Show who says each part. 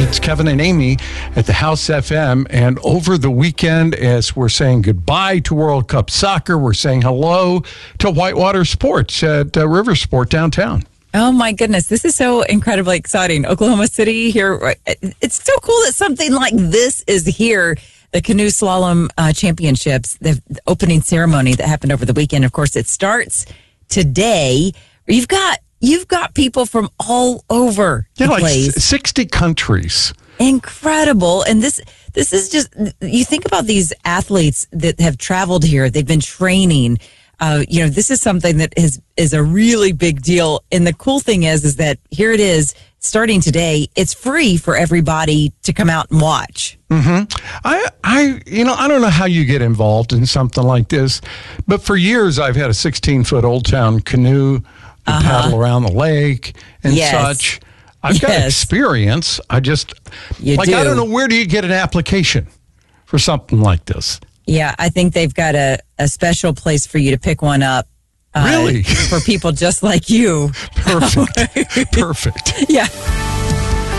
Speaker 1: It's Kevin and Amy at the House FM. And over the weekend, as we're saying goodbye to World Cup soccer, we're saying hello to Whitewater Sports at River Sport downtown.
Speaker 2: Oh, my goodness. This is so incredibly exciting. Oklahoma City here. It's so cool that something like this is here. The Canoe Slalom Championships, the opening ceremony that happened over the weekend. Of course, it starts today. You've got people from all over the place.
Speaker 1: 60 countries. Incredible.
Speaker 2: And this is just, you think about these athletes that have traveled here. They've been training. This is something that is a really big deal. And the cool thing is that here it is, starting today. It's free for everybody to come out and watch.
Speaker 1: Mm-hmm. I don't know how you get involved in something like this, but for years I've had a 16-foot Old Town canoe paddle around the lake and such. I've got experience. I don't know, where do you get an application for something like this?
Speaker 2: Yeah, I think they've got a special place for you to pick one up.
Speaker 1: Really?
Speaker 2: For people just like you.
Speaker 1: Perfect.
Speaker 2: Yeah.